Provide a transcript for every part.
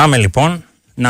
Πάμε λοιπόν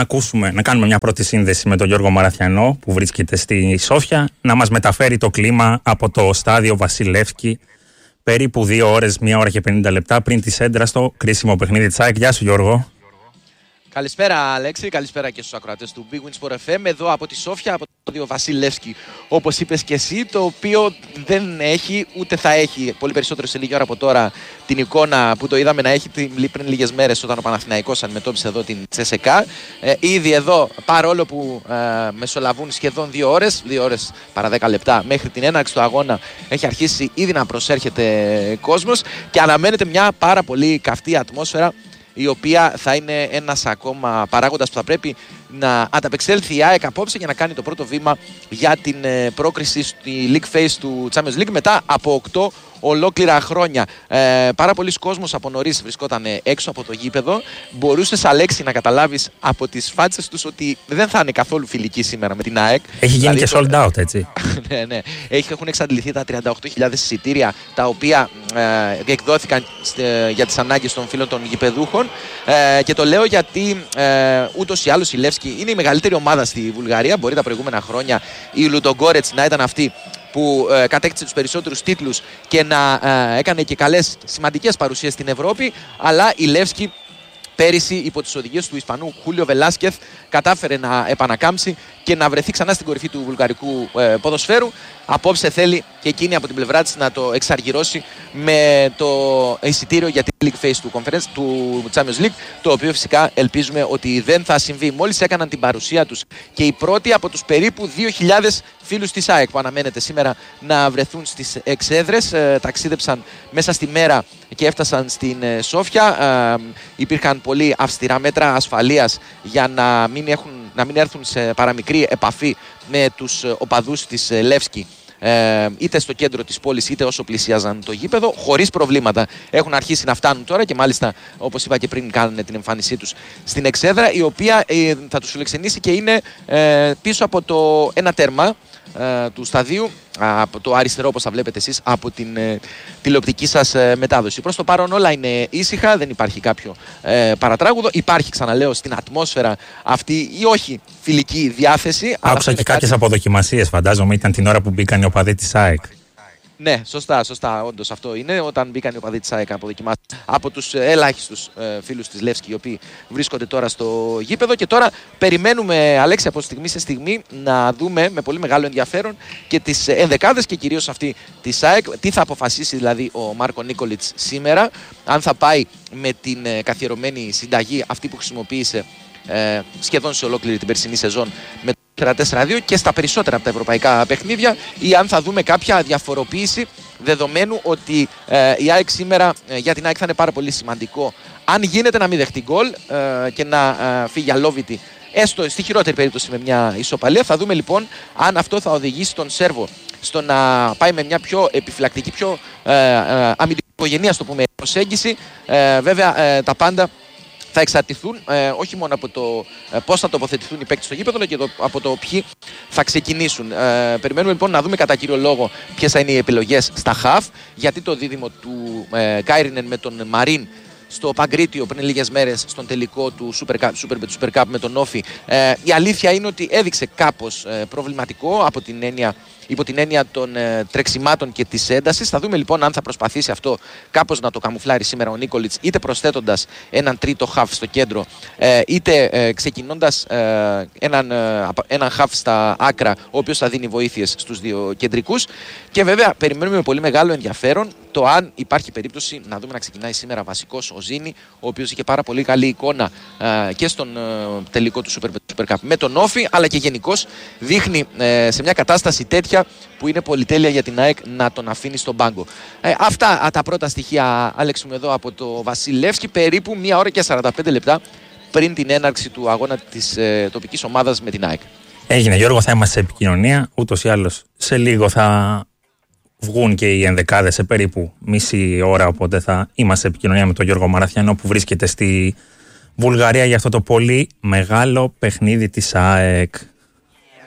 να κάνουμε μια πρώτη σύνδεση με τον Γιώργο Μαραθιανό που βρίσκεται στη Σόφια, να μας μεταφέρει το κλίμα από το στάδιο Βασιλεύσκη περίπου 2 ώρες, 1 ώρα και 50 λεπτά πριν τη Σέντρα στο κρίσιμο παιχνίδι της ΑΕΚ. Γεια σου Γιώργο. Καλησπέρα Αλέξη, καλησπέρα και στους ακροατές του Big Win Sport FM, εδώ από τη Σόφια, από το στάδιο Βασιλεύσκη, όπως είπες και εσύ, το οποίο δεν έχει ούτε θα έχει πολύ περισσότερο σε λίγη ώρα από τώρα την εικόνα που το είδαμε να έχει πριν λίγες μέρες όταν ο Παναθηναϊκός αντιμετώπισε εδώ την Τσεσεκά. Ήδη εδώ, παρόλο που μεσολαβούν σχεδόν 2 ώρες, 2 ώρες παρά 10 λεπτά μέχρι την έναρξη του αγώνα, έχει αρχίσει ήδη να προσέρχεται κόσμος και αναμένεται μια πάρα πολύ καυτή ατμόσφαιρα, η οποία θα είναι ένας ακόμα παράγοντας που θα πρέπει να ανταπεξέλθει η ΑΕΚ απόψε για να κάνει το πρώτο βήμα για την πρόκριση στη League Phase του Champions League μετά από 8 ολόκληρα χρόνια. Πάρα πολλοί κόσμος από νωρίς βρισκόταν έξω από το γήπεδο. Μπορούσες, Αλέξη, να καταλάβεις από τις φάτσες τους ότι δεν θα είναι καθόλου φιλική σήμερα με την ΑΕΚ. Έχει γίνει και sold out, έτσι. Ναι. Έχουν εξαντληθεί τα 38.000 εισιτήρια, τα οποία διεκδόθηκαν για τις ανάγκες των φίλων των γηπεδούχων. Και το λέω γιατί ούτως ή άλλως η Λεύσκη είναι η μεγαλύτερη ομάδα στη Βουλγαρία. Μπορεί τα προηγούμενα χρόνια η Λουντογκόρετς να ήταν αυτή που κατέκτησε τους περισσότερους τίτλους και να έκανε και καλές σημαντικές παρουσίες στην Ευρώπη, αλλά η Λεύσκη πέρυσι υπό τις οδηγίες του Ισπανού Χούλιο Βελάσκεθ κατάφερε να επανακάμψει και να βρεθεί ξανά στην κορυφή του βουλγαρικού ποδοσφαίρου. Απόψε θέλει και εκείνη από την πλευρά της να το εξαργυρώσει με το εισιτήριο για την League Phase του Champions League, το οποίο φυσικά ελπίζουμε ότι δεν θα συμβεί. Μόλις έκαναν την παρουσία τους και οι πρώτοι από τους περίπου 2.000 φίλους της ΑΕΚ που αναμένεται σήμερα να βρεθούν στις εξέδρες, ταξίδεψαν μέσα στη μέρα και έφτασαν στην Σόφια. Υπήρχαν πολύ αυστηρά μέτρα ασφαλείας για να μην έρθουν σε παραμικρή επαφή με τους οπαδούς της Λεύσκη, είτε στο κέντρο της πόλης είτε όσο πλησίαζαν το γήπεδο, χωρίς προβλήματα. Έχουν αρχίσει να φτάνουν τώρα και μάλιστα, όπως είπα και πριν, κάνουν την εμφάνισή τους στην εξέδρα, η οποία θα τους φιλοξενήσει και είναι πίσω από το ένα τέρμα του σταδίου, από το αριστερό, όπως θα βλέπετε εσείς από την τηλεοπτική σας μετάδοση. Προς το παρόν όλα είναι ήσυχα, δεν υπάρχει κάποιο παρατράγουδο. Υπάρχει, ξαναλέω, στην ατμόσφαιρα αυτή η όχι φιλική διάθεση. Άκουσα και κάποιες αποδοκιμασίες, φαντάζομαι, ήταν την ώρα που μπήκαν οι οπαδοί της ΑΕΚ. Ναι, σωστά, όντως αυτό είναι. Όταν μπήκαν οι οπαδοί της ΑΕΚ από τους ελάχιστους φίλους της Λεύσκη, οι οποίοι βρίσκονται τώρα στο γήπεδο. Και τώρα περιμένουμε, Αλέξη, από στιγμή σε στιγμή να δούμε με πολύ μεγάλο ενδιαφέρον και τις ενδεκάδες και κυρίως αυτή της ΑΕΚ. Τι θα αποφασίσει δηλαδή ο Μάρκο Νίκολιτς σήμερα, αν θα πάει με την καθιερωμένη συνταγή αυτή που χρησιμοποίησε σχεδόν σε ολόκληρη την περσινή σεζόν με το 4-4-2 και στα περισσότερα από τα ευρωπαϊκά παιχνίδια, ή αν θα δούμε κάποια διαφοροποίηση, δεδομένου ότι η ΑΕΚ σήμερα για την ΑΕΚ θα είναι πάρα πολύ σημαντικό αν γίνεται να μην δεχτεί γκολ και να φύγει αλόβητη, έστω στη χειρότερη περίπτωση με μια ισοπαλία. Θα δούμε λοιπόν αν αυτό θα οδηγήσει τον Σέρβο στο να πάει με μια πιο επιφυλακτική, πιο αμυντικογενή, ας το πούμε, προσέγγιση. Βέβαια τα πάντα θα εξαρτηθούν όχι μόνο από το πώς θα τοποθετηθούν οι παίκτες στο γήπεδο, αλλά και από το ποιοι θα ξεκινήσουν. Περιμένουμε λοιπόν να δούμε κατά κύριο λόγο ποιες θα είναι οι επιλογές στα χαφ, γιατί το δίδυμο του Κάιρινεν με τον Μαρίν στο Παγκρίτιο πριν λίγες μέρες στον τελικό του Super Cup με τον Όφι, η αλήθεια είναι ότι έδειξε κάπως προβληματικό υπό την έννοια των τρεξιμάτων και της έντασης. Θα δούμε λοιπόν αν θα προσπαθήσει αυτό κάπως να το καμουφλάρει σήμερα ο Νίκολιτς, είτε προσθέτοντας έναν τρίτο χαφ στο κέντρο, είτε ξεκινώντας έναν χαφ στα άκρα, ο οποίος θα δίνει βοήθειες στους δύο κεντρικούς. Και βέβαια περιμένουμε με πολύ μεγάλο ενδιαφέρον το αν υπάρχει περίπτωση να δούμε να ξεκινάει σήμερα βασικός ο Ζήνη, ο οποίος είχε πάρα πολύ καλή εικόνα και στον τελικό του Super Cup με τον Όφι, αλλά και γενικώς δείχνει σε μια κατάσταση τέτοια που είναι πολυτέλεια για την ΑΕΚ να τον αφήνει στον πάγκο. Αυτά τα πρώτα στοιχεία, Άλεξη μου, εδώ από το Βασιλεύσκη, περίπου 1 ώρα και 45 λεπτά πριν την έναρξη του αγώνα της τοπικής ομάδας με την ΑΕΚ. Έγινε, Γιώργο, θα είμαστε σε επικοινωνία. Ούτως ή άλλως σε λίγο θα βγουν και οι ενδεκάδες σε περίπου μισή ώρα, οπότε θα είμαστε σε επικοινωνία με τον Γιώργο Μαραθιανό που βρίσκεται στη Βουλγαρία για αυτό το πολύ μεγάλο παιχνίδι της ΑΕΚ.